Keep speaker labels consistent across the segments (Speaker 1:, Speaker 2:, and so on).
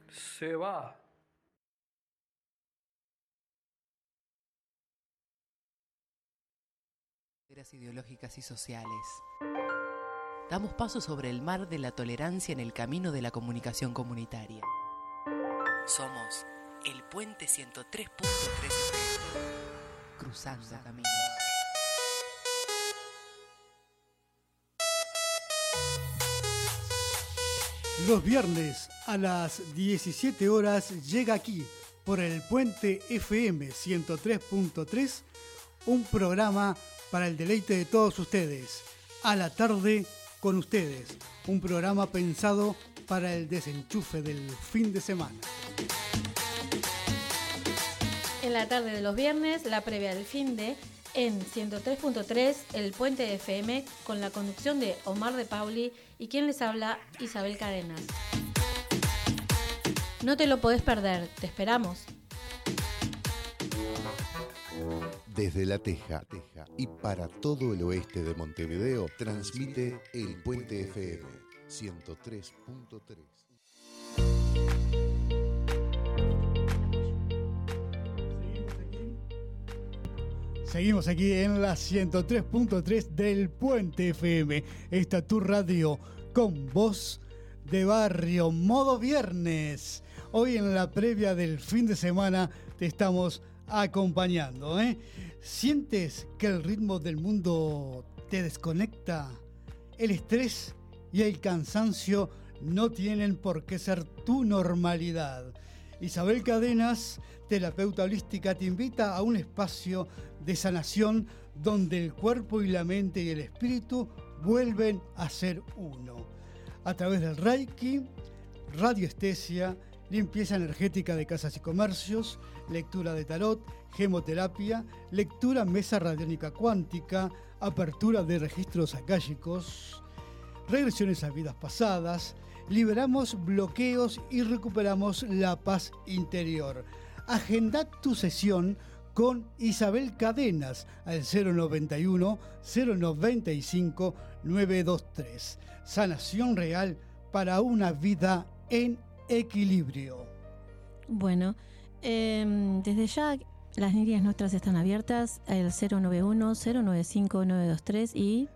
Speaker 1: Se va.
Speaker 2: Ideológicas y sociales. Damos paso sobre el mar de la tolerancia en el camino de la comunicación comunitaria. Somos el Puente 103.3 FM, cruzando caminos.
Speaker 3: Los viernes a las 17 horas llega aquí, por el Puente FM 103.3, un programa para el deleite de todos ustedes. A la tarde con ustedes, un programa pensado para el desenchufe del fin de semana.
Speaker 4: En la tarde de los viernes, la previa del finde en 103.3, el Puente FM, con la conducción de Omar de Pauli y quien les habla, Isabel Cadenas. No te lo podés perder, te esperamos.
Speaker 5: Desde La Teja y para todo el oeste de Montevideo, transmite el Puente FM 103.3.
Speaker 3: Seguimos aquí en la 103.3 del Puente FM. Esta tu radio con voz de barrio, modo viernes. Hoy en la previa del fin de semana te estamos acompañando, ¿eh? ¿Sientes que el ritmo del mundo te desconecta? El estrés y el cansancio no tienen por qué ser tu normalidad. Isabel Cadenas, terapeuta holística, te invita a un espacio de sanación donde el cuerpo y la mente y el espíritu vuelven a ser uno. A través del Reiki, radioestesia, limpieza energética de casas y comercios, lectura de tarot, gemoterapia, lectura mesa radiónica cuántica, apertura de registros akáshicos, regresiones a vidas pasadas, liberamos bloqueos y recuperamos la paz interior. Agenda tu sesión con Isabel Cadenas al 091 095 923. Sanación real para una vida en equilibrio.
Speaker 4: Bueno, desde ya las líneas nuestras están abiertas, el 091-095-923 y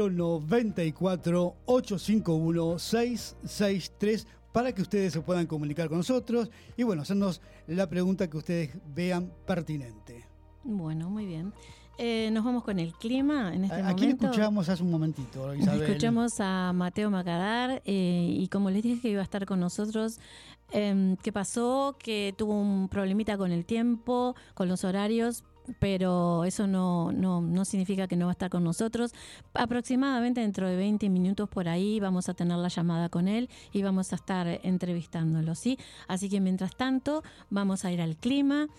Speaker 3: 094-851-663 para que ustedes se puedan comunicar con nosotros y bueno, hacernos la pregunta que ustedes vean pertinente.
Speaker 4: Bueno, muy bien. Nos vamos con el clima en este momento.
Speaker 3: ¿A quién escuchamos hace un momentito, Isabel?
Speaker 4: Escuchamos a Mateo Macadar y como les dije que iba a estar con nosotros, ¿qué pasó? Que tuvo un problemita con el tiempo, con los horarios, pero eso no significa que no va a estar con nosotros. Aproximadamente dentro de 20 minutos por ahí vamos a tener la llamada con él y vamos a estar entrevistándolo, ¿sí? Así que mientras tanto vamos a ir al clima.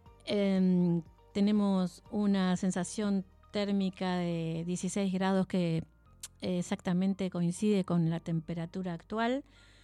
Speaker 4: Tenemos una sensación térmica de 16 grados que exactamente coincide con la temperatura actual.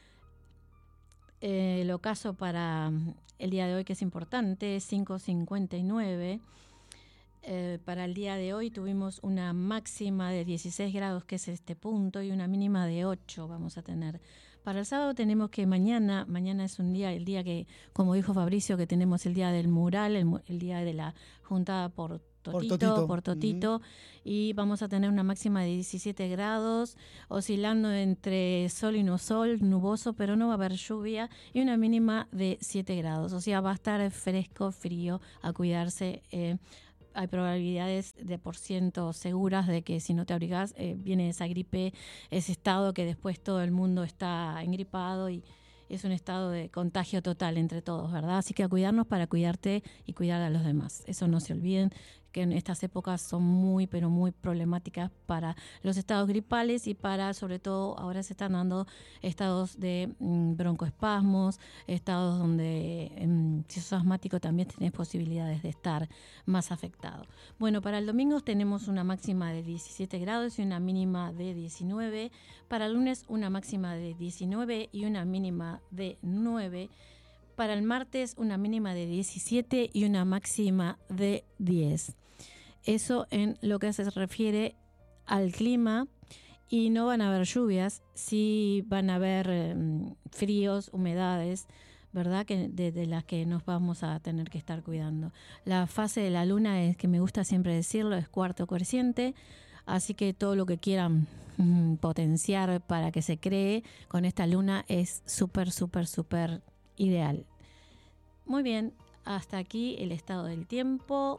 Speaker 4: El ocaso para el día de hoy, que es importante, es 5:59. Para el día de hoy tuvimos una máxima de 16 grados, que es este punto, y una mínima de 8 vamos a tener. Para el sábado tenemos que mañana es un día, el día que, como dijo Fabricio, que tenemos el día del mural, el día de la juntada por Totito, y vamos a tener una máxima de 17 grados, oscilando entre sol y no sol, nuboso, pero no va a haber lluvia, y una mínima de 7 grados. O sea, va a estar fresco, frío, a cuidarse. Hay probabilidades de % seguras de que si no te abrigas viene esa gripe, ese estado que después todo el mundo está engripado y es un estado de contagio total entre todos, ¿verdad? Así que a cuidarnos para cuidarte y cuidar a los demás. Eso no se olviden, que en estas épocas son muy, pero muy problemáticas para los estados gripales y para, sobre todo, ahora se están dando estados de broncoespasmos, estados donde si sos asmático también tenés posibilidades de estar más afectado. Bueno, para el domingo tenemos una máxima de 17 grados y una mínima de 19. Para el lunes una máxima de 19 y una mínima de 9. Para el martes una mínima de 17 y una máxima de 10. Eso en lo que se refiere al clima, y no van a haber lluvias, sí van a haber fríos, humedades, ¿verdad? Que de las que nos vamos a tener que estar cuidando. La fase de la luna es, que me gusta siempre decirlo, es cuarto creciente, así que todo lo que quieran potenciar para que se cree con esta luna es súper, súper, súper ideal. Muy bien, hasta aquí el estado del tiempo.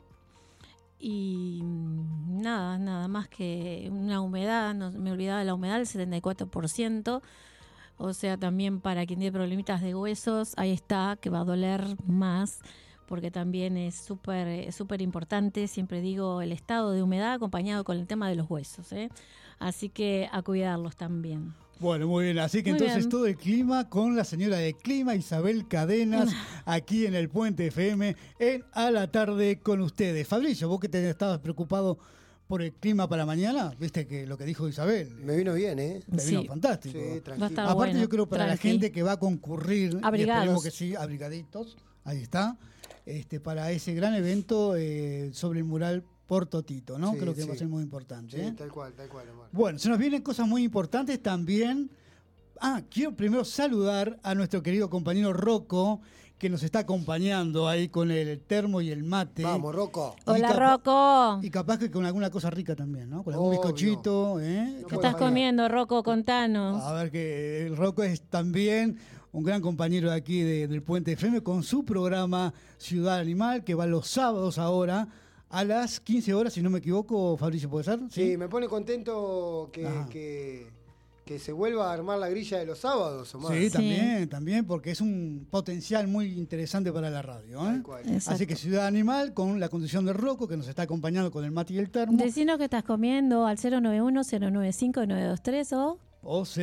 Speaker 4: Y nada más que una humedad, no, me olvidaba de la humedad, el 74%. O sea, también para quien tiene problemitas de huesos, ahí está, que va a doler más, porque también es súper importante, siempre digo, el estado de humedad acompañado con el tema de los huesos, ¿eh? Así que a cuidarlos también.
Speaker 3: Bueno, muy bien. Así que
Speaker 4: Muy
Speaker 3: entonces
Speaker 4: bien.
Speaker 3: todo el clima con la señora de clima, Isabel Cadenas, aquí en el Puente FM, en A la Tarde con ustedes. Fabricio, vos que te estabas preocupado por el clima para mañana, viste que lo que dijo Isabel.
Speaker 1: Me vino bien, ¿eh?
Speaker 3: Te vino
Speaker 4: Sí.
Speaker 3: fantástico.
Speaker 1: Sí,
Speaker 4: Va a
Speaker 1: tranquilo.
Speaker 4: estar
Speaker 3: Aparte
Speaker 4: bueno,
Speaker 3: yo creo para la
Speaker 4: tranqui.
Speaker 3: gente que va a concurrir, y
Speaker 4: Abrigados.
Speaker 3: esperemos que sí, abrigaditos, ahí está, para ese gran evento sobre el mural Porto Tito, ¿no?
Speaker 1: Sí,
Speaker 3: Creo que
Speaker 1: sí.
Speaker 3: va a ser muy importante.
Speaker 1: Sí,
Speaker 3: ¿eh?
Speaker 1: tal cual, Omar.
Speaker 3: Bueno, se nos vienen cosas muy importantes también. Quiero primero saludar a nuestro querido compañero Rocco, que nos está acompañando ahí con el termo y el mate.
Speaker 1: Vamos, Rocco.
Speaker 3: Y
Speaker 4: Hola,
Speaker 3: capa-
Speaker 4: Rocco.
Speaker 3: Y capaz que con alguna cosa rica también, ¿no? Con algún
Speaker 1: Obvio.
Speaker 3: bizcochito,
Speaker 1: No
Speaker 4: ¿Qué
Speaker 1: puedo
Speaker 4: estás
Speaker 1: fallar.
Speaker 4: comiendo, Rocco? Contanos.
Speaker 3: A ver, que el Rocco es también un gran compañero de aquí del Puente FM con su programa Ciudad Animal, que va los sábados ahora a las 15 horas, si no me equivoco, Fabricio, ¿puede ser?
Speaker 1: Sí, me pone contento
Speaker 3: Ajá.
Speaker 1: que se vuelva a armar la grilla de los sábados, Omar.
Speaker 3: Sí,
Speaker 4: Sí.
Speaker 3: también, porque es un potencial muy interesante para la radio. ¿eh?
Speaker 1: Tal cual.
Speaker 4: Exacto.
Speaker 3: Así que Ciudad Animal, con la conducción de Rocco, que nos está acompañando con el mate y el termo,
Speaker 4: Decinos qué estás comiendo al 091-095-923 o...
Speaker 3: o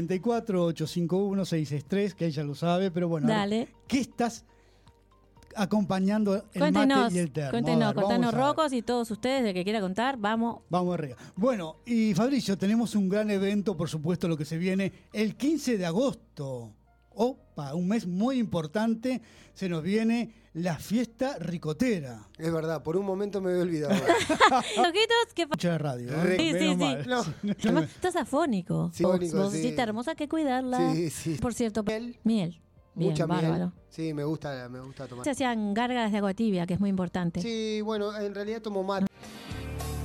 Speaker 3: 094-851-663, que ella lo sabe, pero bueno,
Speaker 4: Dale.
Speaker 3: ¿qué estás acompañando el
Speaker 4: Cuéntenos,
Speaker 3: mate y el termo? A
Speaker 4: cuéntenos,
Speaker 3: ver, vamos
Speaker 4: contanos,
Speaker 3: a ver.
Speaker 4: Rocos, y todos ustedes de que quiera contar, vamos.
Speaker 3: Vamos arriba. Bueno, y Fabricio, tenemos un gran evento, por supuesto, lo que se viene el 15 de agosto. Opa, un mes muy importante. Se nos viene la fiesta ricotera.
Speaker 1: Es verdad, por un momento me había olvidado.
Speaker 4: Loquitos, ¿qué
Speaker 3: Mucha radio.
Speaker 1: Re-
Speaker 4: Sí,
Speaker 3: Menos
Speaker 4: sí, sí.
Speaker 3: mal.
Speaker 1: No.
Speaker 4: Además, estás afónico.
Speaker 1: Sí, afónico,
Speaker 4: Vos
Speaker 1: sí.
Speaker 4: hiciste hermosa, hay que cuidarla.
Speaker 1: Sí, sí.
Speaker 4: Por cierto,
Speaker 1: Miel.
Speaker 4: miel. Bien,
Speaker 1: Mucha
Speaker 4: bárbaro.
Speaker 1: miel. Sí, me gusta tomar.
Speaker 4: Se hacían gárgaras de agua tibia, que es muy importante.
Speaker 1: Sí, bueno, en realidad tomo mate.